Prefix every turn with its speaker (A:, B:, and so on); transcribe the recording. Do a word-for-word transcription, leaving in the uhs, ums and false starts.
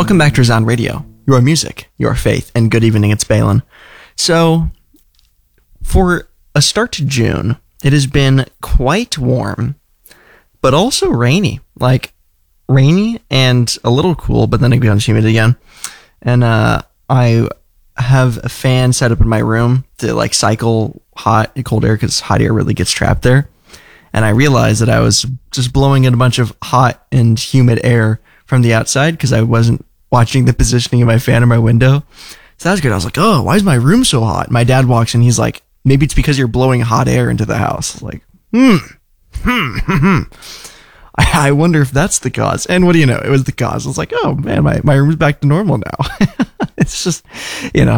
A: Welcome back to Resound Radio, your music, your faith, and good evening, it's Balin. So, for a start to June, it has been quite warm, but also rainy. Like, rainy and a little cool, but then it becomes humid again. And uh, I have a fan set up in my room to like cycle hot and cold air because hot air really gets trapped there. And I realized that I was just blowing in a bunch of hot and humid air from the outside because I wasn't watching the positioning of my fan in my window. So that was good. I was like, oh, why is my room so hot? My dad walks in. He's like, maybe it's because you're blowing hot air into the house. I was like, hmm, hmm, hmm, hmm. I, I wonder if that's the cause. And what do you know? It was the cause. I was like, oh, man, my, my room's back to normal now. It's just, you know.